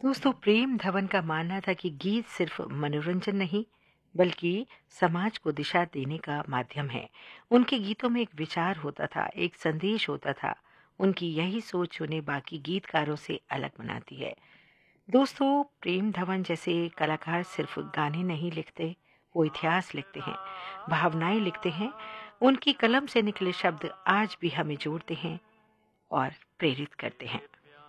दोस्तों, प्रेम धवन का मानना था कि गीत सिर्फ मनोरंजन नहीं बल्कि समाज को दिशा देने का माध्यम है। उनके गीतों में एक विचार होता था, एक संदेश होता था। उनकी यही सोच उन्हें बाकी गीतकारों से अलग बनाती है। दोस्तों, प्रेम धवन जैसे कलाकार सिर्फ गाने नहीं लिखते, वो इतिहास लिखते हैं, भावनाएं लिखते हैं। उनकी कलम से निकले शब्द आज भी हमें जोड़ते हैं और प्रेरित करते हैं।